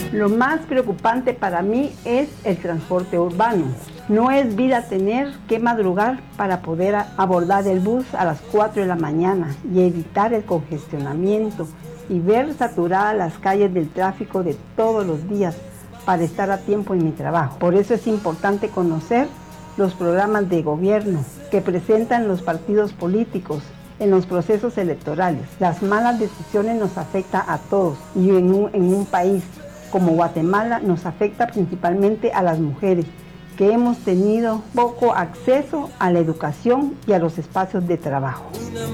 Lo más preocupante para mí es el transporte urbano. No es vida tener que madrugar para poder abordar el bus a las 4 de la mañana y evitar el congestionamiento y ver saturadas las calles del tráfico de todos los días para estar a tiempo en mi trabajo. Por eso es importante conocer los programas de gobierno que presentan los partidos políticos en los procesos electorales. Las malas decisiones nos afectan a todos y en un país como Guatemala nos afecta principalmente a las mujeres, que hemos tenido poco acceso a la educación y a los espacios de trabajo.